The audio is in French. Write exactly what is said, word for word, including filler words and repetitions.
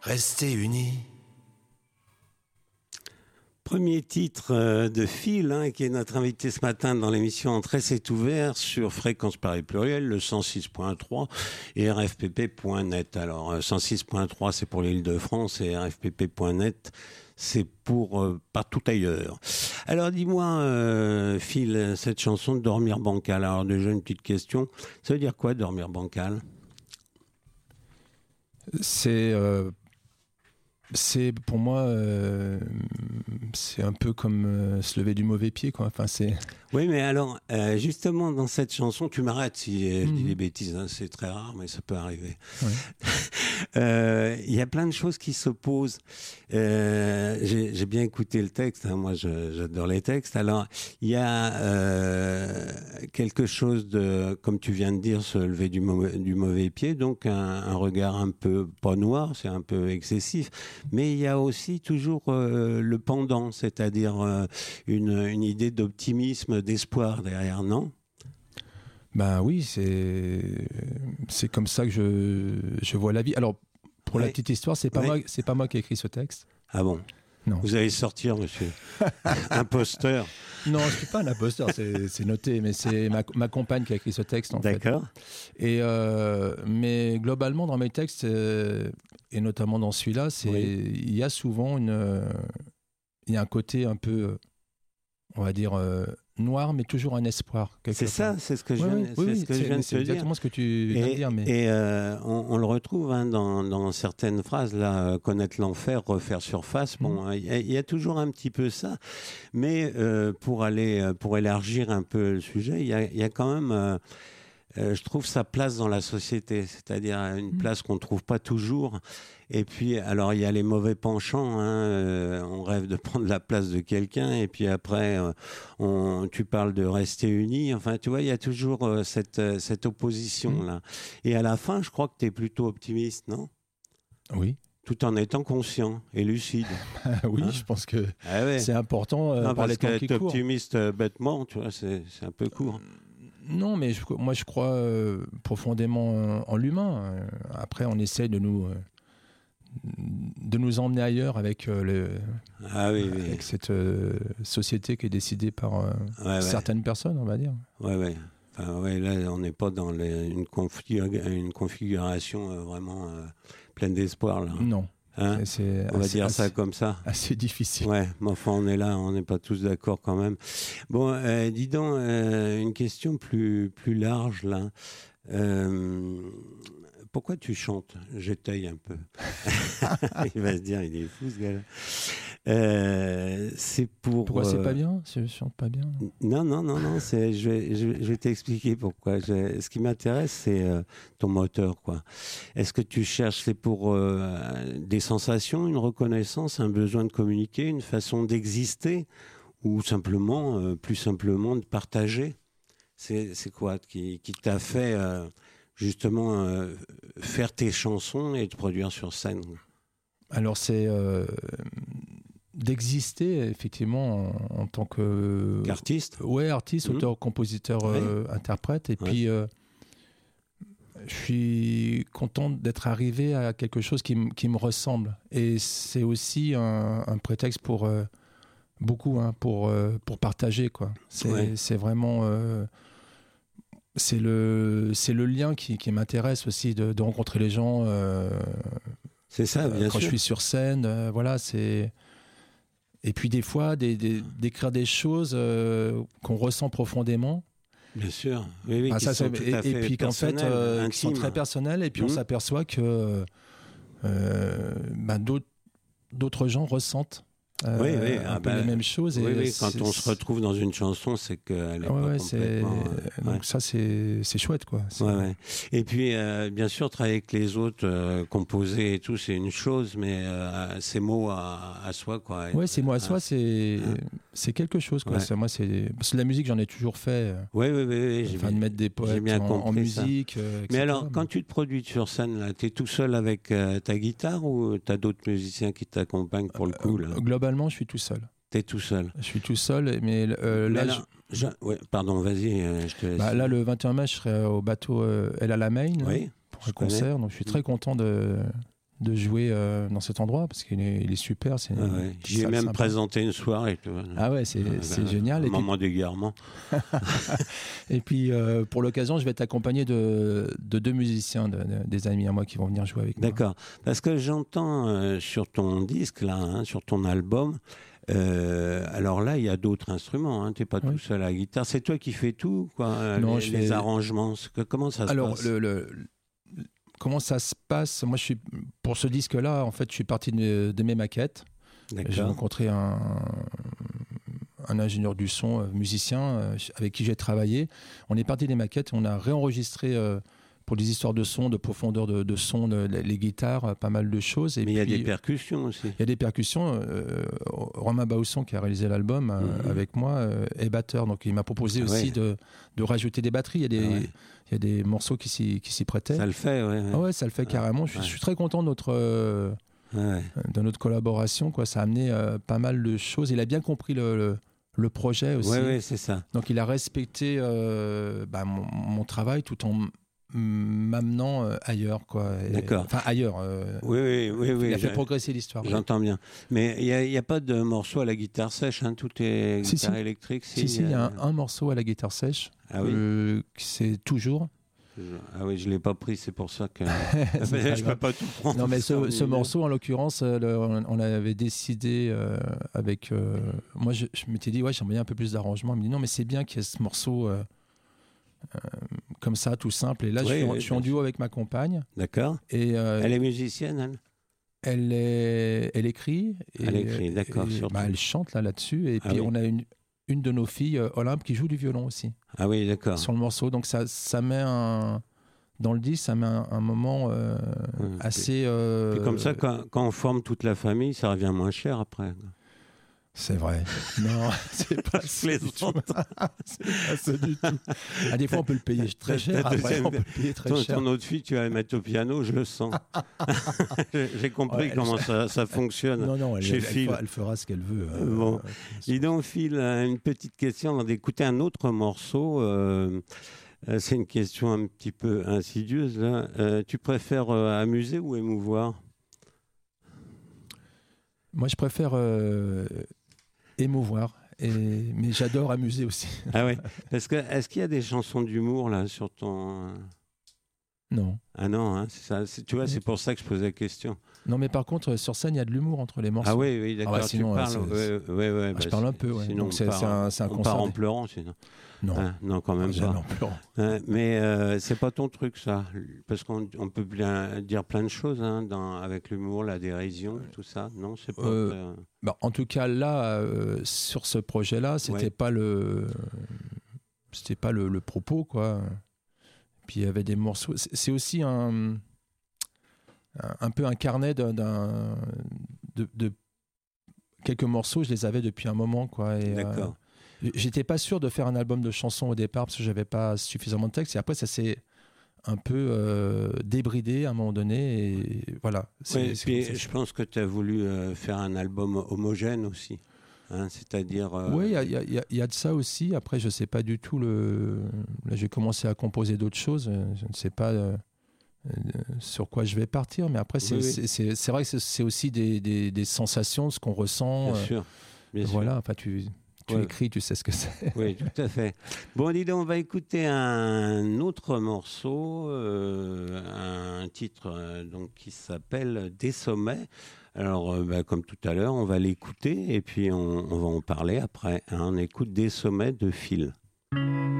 Restez unis. Premier titre de Phil, hein, qui est notre invité ce matin dans l'émission Entrée c'est ouvert sur Fréquence Paris Pluriel, le cent six point trois et r f p p point net. Alors cent six point trois c'est pour l'Île-de-France et r f p p point net c'est pour euh, partout ailleurs. Alors dis-moi euh, Phil, cette chanson de Dormir bancal, alors déjà une petite question, ça veut dire quoi dormir bancal ? C'est... Euh... C'est pour moi, euh, c'est un peu comme euh, se lever du mauvais pied, quoi. Enfin, c'est. Oui, mais alors, euh, justement, dans cette chanson, tu m'arrêtes si euh, mmh. je dis des bêtises, hein, c'est très rare, mais ça peut arriver. Il ouais. euh, y a plein de choses qui s'opposent. Euh, j'ai, j'ai bien écouté le texte, hein, moi je, j'adore les textes. Alors, il y a euh, quelque chose de, comme tu viens de dire, se lever du mauvais, du mauvais pied, donc un, un regard un peu, pas noir, c'est un peu excessif. Mais il y a aussi toujours euh, le pendant, c'est-à-dire euh, une, une idée d'optimisme, d'espoir derrière, non ? Ben oui, c'est, c'est comme ça que je, je vois la vie. Alors, pour ouais. la petite histoire, c'est pas, ouais. moi, c'est pas moi qui ai écrit ce texte. Ah bon ? Non. Vous allez sortir, monsieur. Imposteur. Non, je ne suis pas un imposteur, c'est, c'est noté, mais c'est ma, ma compagne qui a écrit ce texte, en D'accord. fait. Et euh, mais globalement, dans mes textes, euh, et notamment dans celui-là, c'est, oui. il y a souvent une, euh, il y a un côté un peu, on va dire, euh, noir, mais toujours un espoir. C'est ça, c'est ce que je viens, oui, c'est oui, ce que c'est, je viens de c'est te exactement dire. ce que tu viens et, de dire. Mais... Et euh, on, on le retrouve hein, dans, dans certaines phrases, là, connaître l'enfer, refaire surface. Bon, il mmh. y, y a toujours un petit peu ça, mais euh, pour aller, pour élargir un peu le sujet, il y a, y a quand même. Euh, Euh, je trouve sa place dans la société, c'est-à-dire une place qu'on ne trouve pas toujours. Et puis, alors, il y a les mauvais penchants, hein, euh, on rêve de prendre la place de quelqu'un, et puis après, euh, on, tu parles de rester unis. Enfin, tu vois, il y a toujours euh, cette, euh, cette opposition-là. Et à la fin, je crois que tu es plutôt optimiste, non ? Oui. Tout en étant conscient et lucide. oui, hein je pense que ah ouais. c'est important euh, non, par les temps qui courent. Être optimiste euh, bêtement, tu vois, c'est, c'est un peu court. Non, mais je, moi je crois euh, profondément euh, en l'humain. Euh, après, on essaie de nous euh, de nous emmener ailleurs avec euh, le ah oui, oui. avec cette euh, société qui est décidée par euh, ouais, certaines ouais. personnes, on va dire. Ouais, ouais. Enfin, ouais, là, on n'est pas dans les, une, config- une configuration euh, vraiment euh, pleine d'espoir là. Non. Hein c'est, c'est on va assez, dire assez, ça comme ça. Assez difficile. Ouais, mais enfin on est là, on n'est pas tous d'accord quand même. Bon, euh, dis donc, euh, une question plus, plus large là. Euh, pourquoi tu chantes ? J'étaye un peu. Il va se dire, il est fou ce gars-là. Euh, c'est pour. Pourquoi euh... c'est pas bien ? Je chante pas bien. Non, non, non, non. C'est, je vais, je, je vais t'expliquer pourquoi. Je, ce qui m'intéresse, c'est euh, ton moteur, quoi. Est-ce que tu cherches, c'est pour euh, des sensations, une reconnaissance, un besoin de communiquer, une façon d'exister, ou simplement, euh, plus simplement, de partager ? C'est, c'est quoi qui, qui t'a fait euh, justement euh, faire tes chansons et te produire sur scène ? Alors c'est euh, d'exister effectivement en, en tant que qu'artiste. Ouais, artiste, mmh. auteur, compositeur, ouais. euh, interprète. Et ouais. puis euh, je suis content d'être arrivé à quelque chose qui, m- qui me ressemble. Et c'est aussi un, un prétexte pour euh, beaucoup, hein, pour euh, pour partager quoi. C'est ouais. c'est vraiment euh, c'est le c'est le lien qui, qui m'intéresse aussi de, de rencontrer les gens. Euh, c'est ça, bien euh, quand sûr. je suis sur scène, euh, voilà, c'est et puis des fois des, des, d'écrire des choses euh, qu'on ressent profondément. Bien sûr. Oui, oui, ah, qui ça, sont et, tout à fait et puis qu'en fait, euh, qui sont très personnels, et puis mmh. on s'aperçoit que euh, bah, d'autres d'autres gens ressentent. Euh, oui, oui, un ah peu bah, les mêmes choses. Oui, Et oui, quand on se retrouve dans une chanson, c'est qu'elle est ouais, pas ouais, complètement... C'est... Euh, Donc ouais. ça, c'est, c'est chouette, quoi. C'est... Ouais, ouais. Et puis, euh, bien sûr, travailler avec les autres, euh, composer et tout, c'est une chose, mais euh, c'est mots à, à soi, quoi. Oui, c'est mots à soi, c'est, hein. c'est quelque chose, quoi. Ouais. C'est, moi, c'est... Parce que la musique, j'en ai toujours fait. Oui, oui, oui. oui j'ai enfin, bien, de mettre des poètes en, en musique, euh, mais alors, quand tu te produis sur scène, là, t'es tout seul avec euh, ta guitare ou t'as d'autres musiciens qui t'accompagnent pour le coup, là ? Globalement, je suis tout seul. T'es tout seul. Je suis tout seul, mais, euh, mais là, là je... Je... Ouais, pardon, vas-y, euh, je te laisse. Bah, là, le vingt et un mai, je serai au bateau euh, El Alamein, oui, pour un concert, donc je suis très content de, de jouer euh, dans cet endroit parce qu'il est, il est super. C'est, ah ouais. J'y ai même sympa. présenté une soirée. Tu vois. Ah ouais, c'est, ah, c'est ben, génial. Un moment d'égarement. Et puis, euh, pour l'occasion, je vais être accompagné de, de deux musiciens, de, de, des amis à moi qui vont venir jouer avec moi. D'accord. Parce que j'entends euh, sur ton disque, là, hein, sur ton album, euh, alors là, il y a d'autres instruments. Hein. Tu n'es pas oui. tout seul à la guitare. C'est toi qui fais tout, quoi. Non, les, je les fais... arrangements. Comment ça se alors, passe le, le, Comment ça se passe? Moi, je suis, pour ce disque-là, en fait, je suis parti de, de mes maquettes. D'accord. J'ai rencontré un, un ingénieur du son, musicien, avec qui j'ai travaillé. On est parti des maquettes, on a réenregistré euh, pour des histoires de son, de profondeur de, de son, de, les, les guitares, pas mal de choses. Et Mais il y a des percussions aussi. Il y a des percussions. Euh, Romain Bausson, qui a réalisé l'album euh, mm-hmm. avec moi, euh, est batteur. Donc, il m'a proposé ah aussi ouais. de, de rajouter des batteries. Il y a des... Ah ouais. Il y a des morceaux qui s'y, qui s'y prêtaient. Ça le fait, ouais. ouais. Ah ouais, ça le fait carrément. Je, ouais. je suis très content de notre, euh, ouais. de notre collaboration. Quoi. Ça a amené euh, pas mal de choses. Il a bien compris le, le, le projet aussi. Oui, ouais, c'est ça. Donc, il a respecté euh, bah, mon, mon travail tout en m'amenant euh, ailleurs. Quoi. Et, D'accord. Enfin, ailleurs. Euh, oui, oui, oui, oui. Il a fait progresser l'histoire. J'entends bien. Mais il n'y a, a pas de morceau à la guitare sèche, hein, tout est si, guitare si. électrique. Si, si, il y a un, un morceau à la guitare sèche. Ah oui. Euh, c'est toujours. Ah oui, je ne l'ai pas pris, c'est pour ça que je ne peux pas tout prendre. Non, mais ce, ce morceau, en l'occurrence, le, on l'avait décidé euh, avec... Euh, moi, je, je m'étais dit, ouais, j'aimerais bien un peu plus d'arrangement. Il me dit, non, mais c'est bien qu'il y ait ce morceau euh, euh, comme ça, tout simple. Et là, oui, je suis, oui, je suis en duo avec ma compagne. D'accord. Et, euh, elle est musicienne, elle Elle, est, elle écrit. Et, elle écrit, d'accord. Et, bah, elle chante là, là-dessus. Et ah, puis, oui. on a une... une de nos filles, euh, Olympe, qui joue du violon aussi. Ah oui, d'accord. Sur le morceau. Donc, ça, ça met un... Dans le disque, ça met un, un moment euh, oui, assez... Euh... Et comme ça, quand, quand on forme toute la famille, ça revient moins cher après. C'est vrai. Non, c'est pas ça du tout. C'est pas ça du tout. Ah, des fois, on peut le payer très cher. Après, on peut le payer très ton, cher. Ton autre fille, tu vas la mettre au piano, je le sens. J'ai compris ouais, comment ça, ça fonctionne. Non, non, elle, chez elle, Phil. Elle, elle fera ce qu'elle veut. Euh, bon. Euh, Dis donc, Phil, une petite question avant d'écouter un autre morceau. Euh, c'est une question un petit peu insidieuse. Là. Euh, tu préfères euh, amuser ou émouvoir? Moi, je préfère... Euh... émouvoir, et... mais j'adore amuser aussi. Ah oui, parce que est-ce qu'il y a des chansons d'humour là sur ton... Non. Ah non, hein, c'est ça. C'est, tu vois, c'est pour ça que je posais la question. Non, mais par contre, sur scène, il y a de l'humour entre les morceaux. Ah oui, oui, d'accord. Ah bah, sinon, tu parles, ouais, ouais, ouais, ouais, ah, bah, je parle un peu, ouais. Sinon, donc c'est, part, c'est un, c'est un on concert. part en pleurant, sinon. Non. Hein, non, quand même ah, pas. En pleurant. Hein, mais euh, c'est pas ton truc, ça. Parce qu'on on peut bien dire plein de choses hein, dans, avec l'humour, la dérision, tout ça. Non, c'est pas... Euh, euh... bah, en tout cas, là, euh, sur ce projet-là, c'était ouais. pas le... C'était pas le, le propos, quoi. Puis il y avait des morceaux... C'est, c'est aussi un... un peu un carnet d'un, d'un, de, de quelques morceaux, je les avais depuis un moment, quoi. Et, d'accord. Euh, j'étais pas sûr de faire un album de chansons au départ parce que j'avais pas suffisamment de texte. Et après, ça s'est un peu euh, débridé à un moment donné. Et voilà. C'est, oui, c'est, puis c'est, je pense que tu as voulu euh, faire un album homogène aussi. Hein, c'est-à-dire. Euh... Oui, il y, y, y a de ça aussi. Après, je sais pas du tout le. Là, j'ai commencé à composer d'autres choses. Je ne sais pas. Euh... sur quoi je vais partir, mais après c'est, oui, oui. c'est, c'est, c'est vrai que c'est, c'est aussi des, des, des sensations, ce qu'on ressent. Bien euh, sûr. Bien voilà, sûr. Enfin, tu, tu ouais. écris, tu sais ce que c'est. Oui, tout à fait. Bon, dis donc, on va écouter un autre morceau, euh, un titre euh, donc, qui s'appelle Des sommets. Alors, euh, bah, comme tout à l'heure, on va l'écouter et puis on, on va en parler après. Hein. On écoute Des sommets de Phil.